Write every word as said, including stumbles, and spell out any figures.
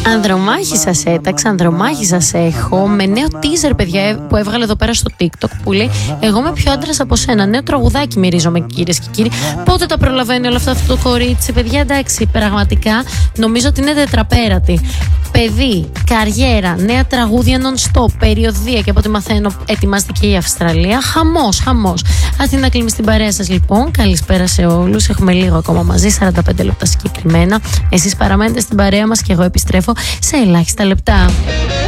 Ανδρομάχη σας έταξα, ανδρομάχη σας έχω. Με νέο teaser, παιδιά, που έβγαλε εδώ πέρα στο TikTok, που λέει εγώ είμαι πιο άντρας από σένα. Νέο τραγουδάκι μυρίζομαι, κυρίες και κύριοι. Πότε τα προλαβαίνει όλα αυτά αυτό το κορίτσι, παιδιά? Εντάξει, πραγματικά νομίζω ότι είναι τετραπέρατη. Παιδί, καριέρα, νέα τραγούδια non-stop, περιοδία, και από ό,τι μαθαίνω ετοιμάζεται και η Αυστραλία. Χαμός, χαμός. Αθήνα κλείνει στην παρέα σας λοιπόν. Καλησπέρα σε όλους. Έχουμε λίγο ακόμα μαζί, σαράντα πέντε λεπτά συγκεκριμένα. Εσείς παραμένετε στην παρέα μας και εγώ επιστρέφω σε ελάχιστα λεπτά.